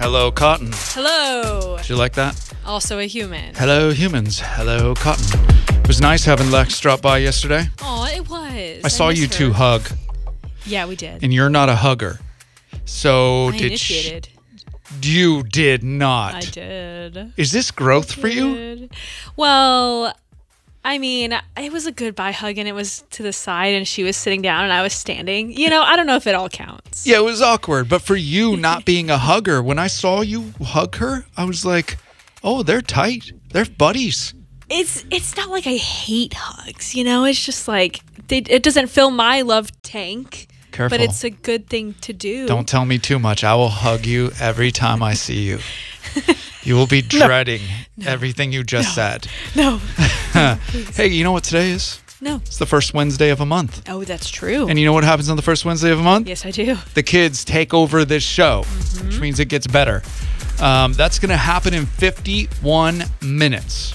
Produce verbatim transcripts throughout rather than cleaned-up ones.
Hello, Cotton. Hello. Did you like that? Also a human. Hello, humans. Hello, Cotton. It was nice having Lex drop by yesterday. Oh, it was. I saw miss you her. two hug, Yeah, we did. and you're not a hugger. So I did initiated. Sh- you did not. I did. Is this growth for you? Did. Well, I mean, it was a goodbye hug, and it was to the side, and she was sitting down, and I was standing. You know, I don't know if it all counts. Yeah, it was awkward. But for you not being a hugger, when I saw you hug her, I was like, oh, they're tight. They're buddies. It's it's not like I hate hugs, you know? It's just like, they, it doesn't fill my love tank. Careful. But it's a good thing to do. Don't tell me too much. I will hug you every time I see you. You will be dreading No. everything you just said. No. Hey, you know what today is? No. It's the first Wednesday of a month. Oh, that's true. And you know what happens on the first Wednesday of a month? Yes, I do. The kids take over this show, Mm-hmm. which means it gets better. Um, that's going to happen in fifty-one minutes.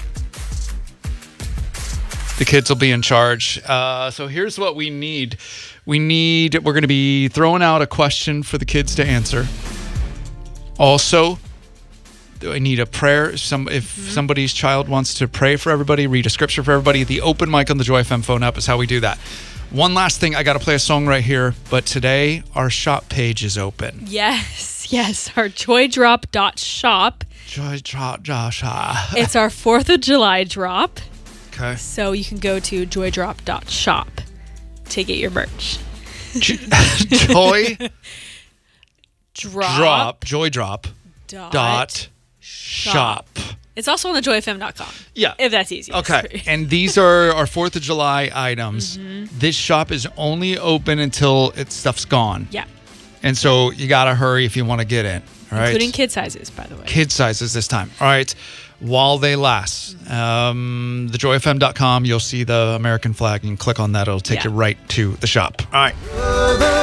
The kids will be in charge. Uh, so here's what we need. We need, we're going to be throwing out a question for the kids to answer. Also, I need a prayer. Some If Mm-hmm. somebody's child wants to pray for everybody, read a scripture for everybody, the open mic on the Joy F M phone app is how we do that. One last thing, I got to play a song right here, but today our shop page is open. Yes, yes. Our joydrop dot shop. Joy drop, Josh. ah. It's our fourth of July drop. Okay. So you can go to joydrop dot shop to get your merch. Joy Drop. drop, joy drop Dot. dot shop. It's also on the joy f m dot com. Yeah. If that's easy. Okay. And these are our fourth of July items. Mm-hmm. This shop is only open until its stuff's gone. Yeah. And so you got to hurry if you want to get in. All right. Including kid sizes, by the way. Kid sizes this time. All right. While they last. Um, the joy f m dot com, you'll see the American flag. You can click on that. It'll take Yeah. you right to the shop. All right.